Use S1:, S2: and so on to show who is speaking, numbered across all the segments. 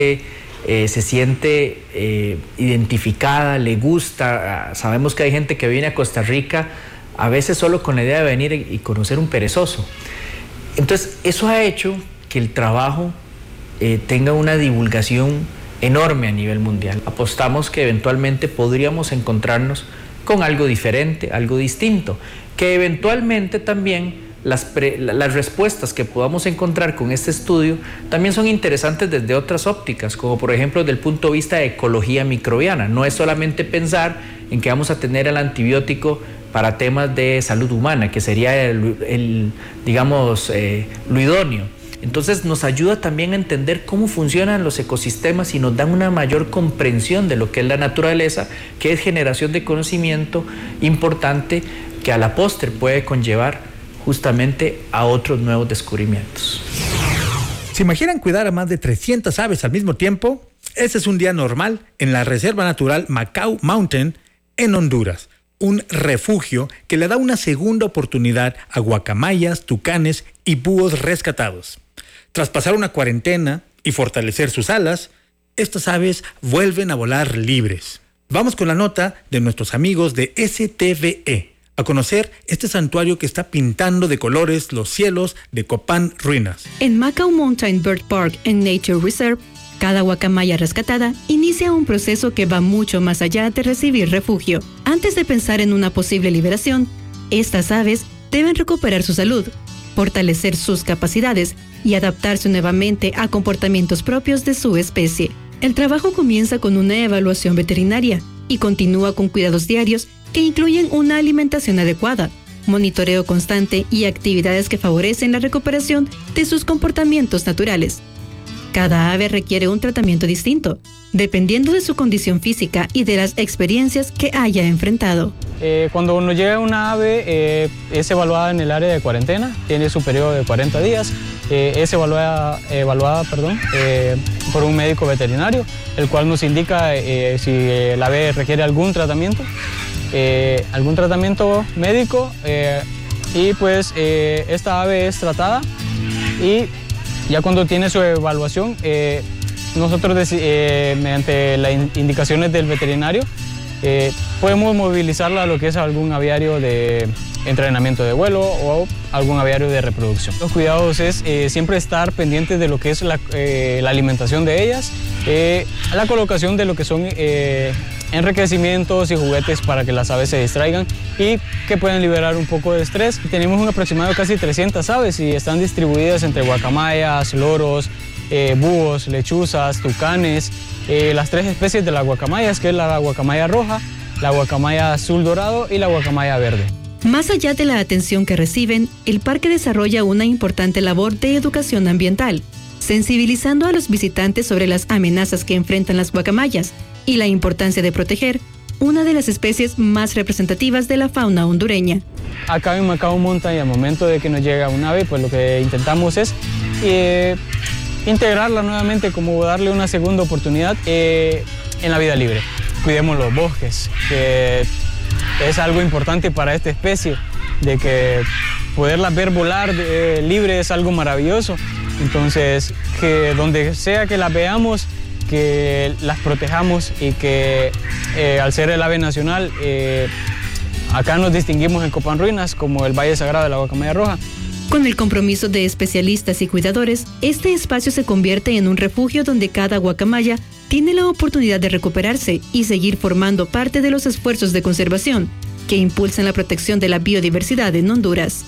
S1: se siente identificada, le gusta. Sabemos que hay gente que viene a Costa Rica a veces solo con la idea de venir y conocer un perezoso. Entonces, eso ha hecho que el trabajo tenga una divulgación enorme a nivel mundial. Apostamos que eventualmente podríamos encontrarnos con algo diferente, algo distinto, que eventualmente también las respuestas que podamos encontrar con este estudio también son interesantes desde otras ópticas, como por ejemplo desde el punto de vista de ecología microbiana. No es solamente pensar en que vamos a tener el antibiótico para temas de salud humana, que sería digamos, lo idóneo. Entonces nos ayuda también a entender cómo funcionan los ecosistemas y nos dan una mayor comprensión de lo que es la naturaleza, que es generación de conocimiento importante que a la postre puede conllevar justamente a otros nuevos descubrimientos.
S2: ¿Se imaginan cuidar a más de 300 aves al mismo tiempo? Ese es un día normal en la Reserva Natural Macao Mountain en Honduras, un refugio que le da una segunda oportunidad a guacamayas, tucanes y búhos rescatados. Tras pasar una cuarentena y fortalecer sus alas, estas aves vuelven a volar libres. Vamos con la nota de nuestros amigos de STVE, a conocer este santuario que está pintando de colores los cielos de Copán Ruinas.
S3: En Macao Mountain Bird Park and Nature Reserve, cada guacamaya rescatada inicia un proceso que va mucho más allá de recibir refugio. Antes de pensar en una posible liberación, estas aves deben recuperar su salud, fortalecer sus capacidades y adaptarse nuevamente a comportamientos propios de su especie. El trabajo comienza con una evaluación veterinaria y continúa con cuidados diarios que incluyen una alimentación adecuada, monitoreo constante y actividades que favorecen la recuperación de sus comportamientos naturales. Cada ave requiere un tratamiento distinto, dependiendo de su condición física y de las experiencias que haya enfrentado.
S4: Cuando nos llega una ave, es evaluada en el área de cuarentena, tiene su periodo de 40 días, es evaluada por un médico veterinario, el cual nos indica si el ave requiere algún tratamiento médico, y pues esta ave es tratada y ya cuando tiene su evaluación, nosotros mediante las indicaciones del veterinario podemos movilizarla a lo que es algún aviario de entrenamiento de vuelo o algún aviario de reproducción. Los cuidados es siempre estar pendientes de lo que es la alimentación de ellas, la colocación de lo que son enriquecimientos y juguetes para que las aves se distraigan y que puedan liberar un poco de estrés. Tenemos un aproximado de casi 300 aves y están distribuidas entre guacamayas, loros, búhos, lechuzas, tucanes, las 3 especies de las guacamayas, que es la guacamaya roja, la guacamaya azul dorado y la guacamaya verde.
S3: Más allá de la atención que reciben, el parque desarrolla una importante labor de educación ambiental, sensibilizando a los visitantes sobre las amenazas que enfrentan las guacamayas y la importancia de proteger una de las especies más representativas de la fauna hondureña.
S4: Acá en Macao Mountain, al momento de que nos llega un ave, pues lo que intentamos es integrarla nuevamente, como darle una segunda oportunidad en la vida libre. Cuidemos los bosques, que es algo importante para esta especie, de que poderlas ver volar libre es algo maravilloso. Entonces, que donde sea que las veamos, que las protejamos y que al ser el ave nacional, acá nos distinguimos en Copán Ruinas como el Valle Sagrado de la Guacamaya Roja.
S3: Con el compromiso de especialistas y cuidadores, este espacio se convierte en un refugio donde cada guacamaya tiene la oportunidad de recuperarse y seguir formando parte de los esfuerzos de conservación que impulsan la protección de la biodiversidad en Honduras.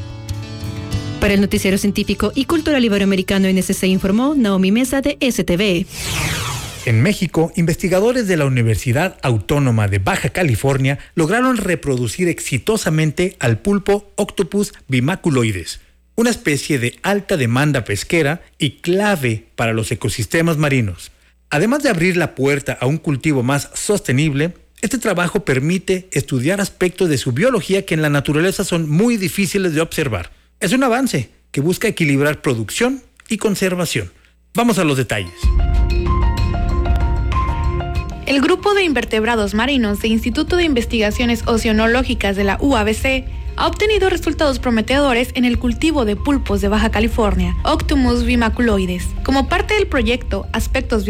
S3: Para el Noticiero Científico y Cultural Iberoamericano NSC informó Naomi Mesa de STV.
S2: En México, investigadores de la Universidad Autónoma de Baja California lograron reproducir exitosamente al pulpo Octopus bimaculoides, una especie de alta demanda pesquera y clave para los ecosistemas marinos. Además de abrir la puerta a un cultivo más sostenible, este trabajo permite estudiar aspectos de su biología que en la naturaleza son muy difíciles de observar. Es un avance que busca equilibrar producción y conservación. Vamos a los detalles.
S5: El grupo de invertebrados marinos del Instituto de Investigaciones Oceanológicas de la UABC ha obtenido resultados prometedores en el cultivo de pulpos de Baja California, Octomys vimaculoides. Como parte del proyecto Aspectos